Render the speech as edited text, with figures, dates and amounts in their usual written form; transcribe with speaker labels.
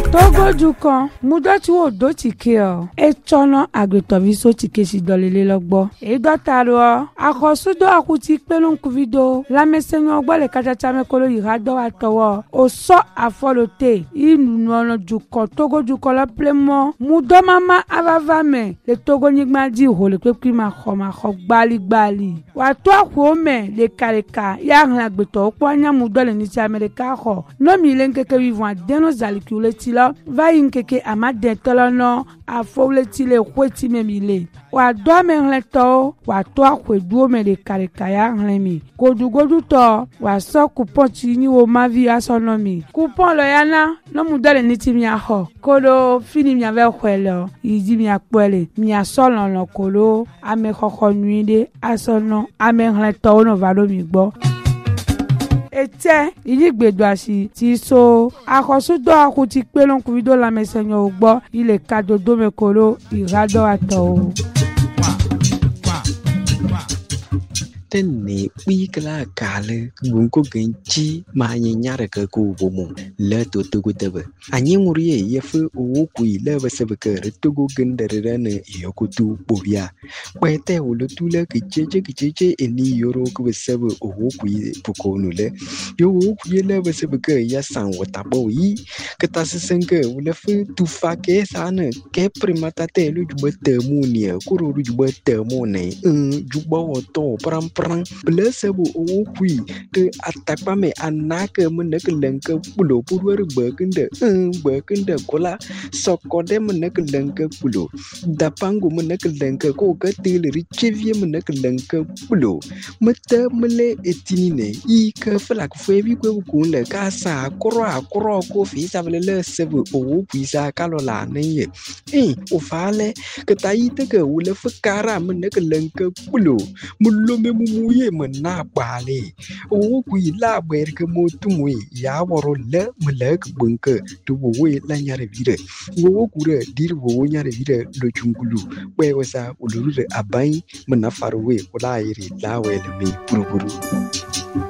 Speaker 1: Togo Dukan, Mudoti wo do tike o. E chono agretoviso tike si dolele logbo. E dotaro, akosudo akuti pelon kuvido. La mesenyo ogbo le kachachame kolo yirado atowo. O so afolote. Inu nono Dukan, Togo Dukan la plemo. Mudo mama avavame. Le Togo nigma di ho le kwekwi ma kho gbali. Watu akwome le kareka. Ya ngagbeto okwanya mudo le niti Amerika ho. No mi lenkeke vivant deno zalikule tilo. Va inkeke amade tolono a fowleti le kweti memile wa do menleto wa to akweduo me le karikaya nlemi godugodu to wa so coupon ti ni wo mavi asonomi coupon lo yana no mudale niti mi aho kolo fini mi ave kwelo idi mi apele mi asolon lo kolo ame kokko nuide asono ame nleto no valo mi gbo ete iligbedo asi ti so akosudo akuti pelon kuvido la mesenyo ogbo ile kadodo mekolo irado ato
Speaker 2: Tene wikla kale gunko genchi ma nyara ka ko bomo le to debe anyi nguriye yefu o ku ile basebe ka to gendere ne yokutu bobia kwete o le tule kicheche eni yoro ku basebe o ku pokonu le yo o ku ile basebe ka ya san wata boyi kata senke o le fu tu fa ke sana ke primata te lu jubete munia ku ru jubete mone jubo to pram Blessable o qui the atakame anaka munakanka pulo purwer burkinde kola sokode munakanka pulo dapangu munakanka ko katil richevie munakanka pulo mata mele etinine I ka flak febi ko kunle kasa koro ko fi savele sebe o pisa kalola neye o fale kataite ka wule fakara munakanka pulo mulome muye mena bale o kui la ber ke motumwe ya woro le melek bunke to we la nyare vire wo kure dir wo nyare vire lo chungulu we wasa uluru abai mena farwe wala iri la we le mi purupuru